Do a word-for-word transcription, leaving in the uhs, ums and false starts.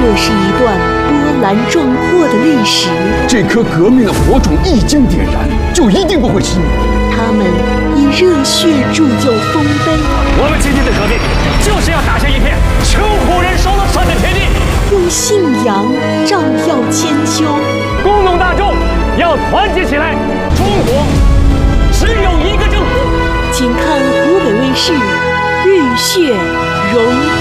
这是一段波澜壮阔的历史。 这颗革命的火种一经点燃，就一定不会熄灭。 他们以热血铸就丰碑。 我们今天的革命，就是要打下一片穷苦人说了算的田地， 用信仰照耀千秋。 工农大众要团结起来，中国只有一个政府。 请看湖北卫视《浴血荣